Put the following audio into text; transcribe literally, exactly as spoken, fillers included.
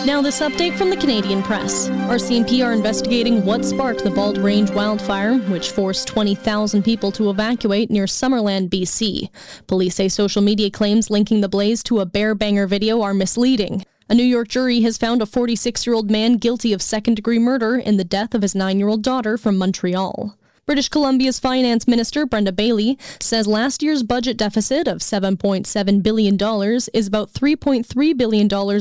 Now this update from the Canadian Press. R C M P are investigating what sparked the Bald Range wildfire, which forced twenty thousand people to evacuate near Summerland, B C. Police say social media claims linking the blaze to a bear banger video are misleading. A New York jury has found a forty-six-year-old man guilty of second-degree murder in the death of his nine-year-old daughter from Montreal. British Columbia's Finance Minister, Brenda Bailey, says last year's budget deficit of seven point seven billion dollars is about three point three billion dollars